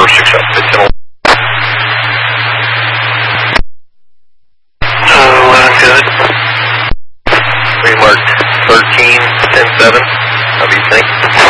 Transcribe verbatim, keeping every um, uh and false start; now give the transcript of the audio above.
four six up. It's in uh, eleven good. We marked thirteen, ten seven. How do you think?